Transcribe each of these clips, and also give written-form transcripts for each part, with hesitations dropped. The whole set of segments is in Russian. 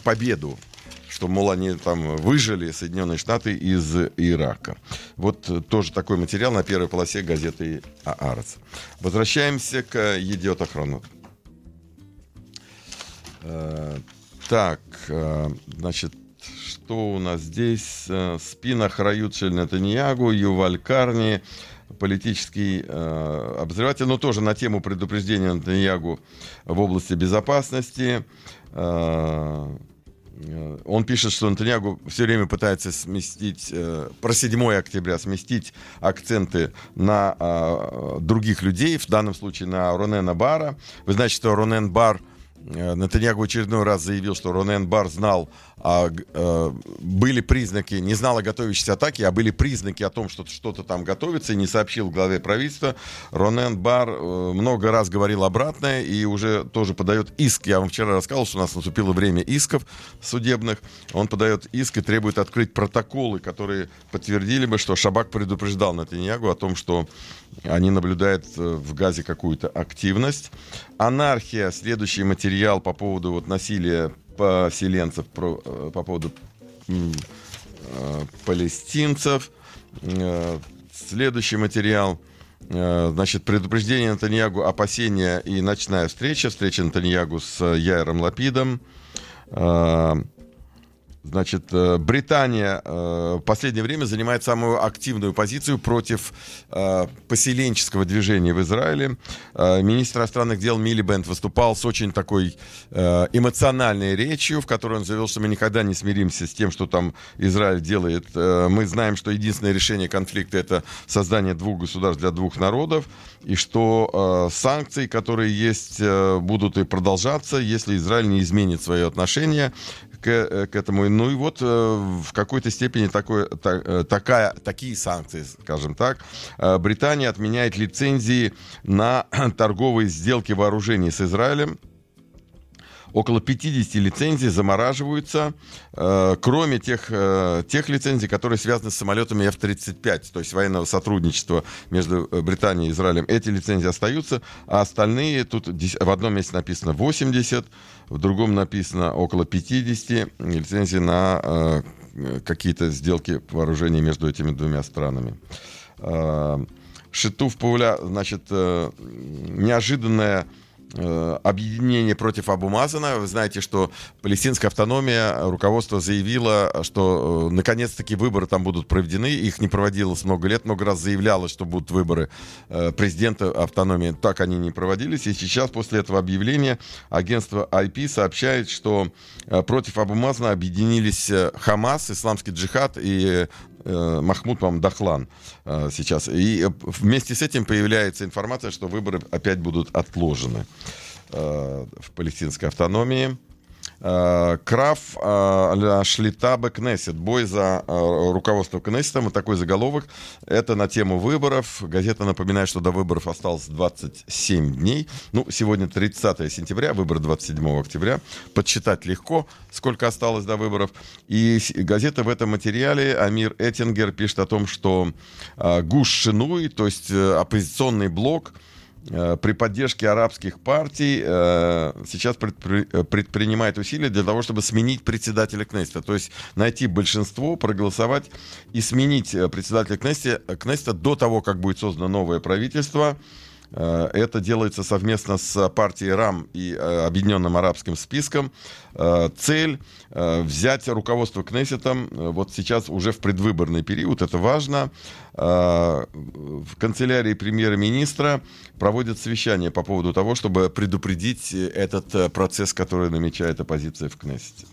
победу, что, мол, они там выжили, Соединенные Штаты, из Ирака. Вот тоже такой материал на первой полосе газеты «Аарец». Возвращаемся к «Едиот Ахронот». Так, значит, что у нас здесь? Спин Ахрают Шель Нетаньягу, Юваль Карни, политический обозреватель, но тоже на тему предупреждения Нетаньягу в области безопасности. Он пишет, что Нетаньягу все время пытается сместить, про 7 октября, сместить акценты на других людей, в данном случае на Ронена Бара. Вы знаете, что Ронен Бар, Нетаньягу в очередной раз заявил, что Ронен Бар знал, были признаки, не знал о готовящейся атаке, а были признаки о том, что что-то там готовится, и не сообщил главе правительства. Ронен Бар много раз говорил обратное и уже тоже подает иск. Я вам вчера рассказывал, что у нас наступило время исков судебных. Он подает иск и требует открыть протоколы, которые подтвердили бы, что Шабак предупреждал Нетаньягу о том, что они наблюдают в Газе какую-то активность. Анархия. Следующий материал по поводу вот насилия поселенцев, по поводу палестинцев. Следующий материал. Значит, предупреждение Нетаньягу, опасения и ночная встреча. Встреча Нетаньягу с Яиром Лапидом. Значит, Британия в последнее время занимает самую активную позицию против поселенческого движения в Израиле. Министр иностранных дел Милибенд выступал с очень такой эмоциональной речью, в которой он заявил, что мы никогда не смиримся с тем, что там Израиль делает. Мы знаем, что единственное решение конфликта — это создание 2 государств для 2 народов, и что санкции, которые есть, будут и продолжаться, если Израиль не изменит свое отношение к этому. Ну и вот в какой-то степени такие санкции, скажем так. Британия отменяет лицензии на торговые сделки вооружений с Израилем. Около 50 лицензий замораживаются, кроме тех лицензий, которые связаны с самолетами F-35, то есть военного сотрудничества между Британией и Израилем. Эти лицензии остаются, а остальные, тут в одном месте написано 80, в другом написано около 50 лицензий на какие-то сделки вооружений между этими 2 странами. Шитуф Пауля, значит, неожиданное объединение против Абу Мазана. Вы знаете, что палестинская автономия, руководство заявило, что наконец-таки выборы там будут проведены. Их не проводилось много лет. Много раз заявлялось, что будут выборы президента автономии. Так они не проводились. И сейчас, после этого объявления, агентство IP сообщает, что против Абу Мазана объединились Хамас, Исламский джихад и Махмуд, по-моему, Дахлан сейчас. И вместе с этим появляется информация, что выборы опять будут отложены в палестинской автономии. Краф шлита бе Кнессет. Бой за руководство Кнессетом. Вот такой заголовок. Это на тему выборов. Газета напоминает, что до выборов осталось 27 дней. Ну, сегодня 30 сентября, выборы 27 октября. Подсчитать легко, сколько осталось до выборов. И газета в этом материале, Амир Эттингер, пишет о том, что Гуш Шинуй, то есть оппозиционный блок, при поддержке арабских партий сейчас предпринимает усилия для того, чтобы сменить председателя Кнессета. То есть найти большинство, проголосовать и сменить председателя Кнессета до того, как будет создано новое правительство. Это делается совместно с партией РАМ и Объединенным арабским списком. Цель взять руководство Кнессетом вот сейчас уже в предвыборный период. Это важно. В канцелярии премьер-министра проводят совещание по поводу того, чтобы предупредить этот процесс, который намечает оппозиция в Кнессете.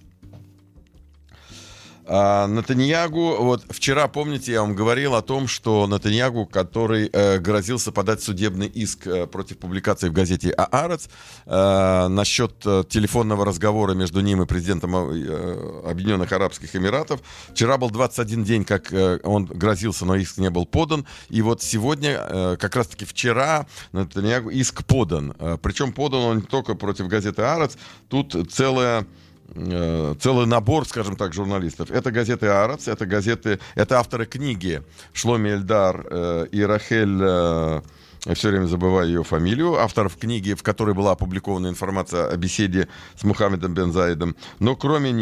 Нетаньягу, вот вчера, помните, я вам говорил о том, что Нетаньягу, который грозился подать судебный иск против публикации в газете «Аарец» насчет телефонного разговора между ним и президентом Объединенных Арабских Эмиратов. Вчера был 21 день, как он грозился, но иск не был подан. И вот сегодня, как раз-таки вчера, Нетаньягу иск подан. Причем подан он не только против газеты «Аарец», тут целый набор, скажем так, журналистов. Это газеты «Аарец», это авторы книги Шломи Эльдар и Рахель, я все время забываю ее фамилию, авторов книги, в которой была опубликована информация о беседе с Мухаммедом бен Заидом. Но кроме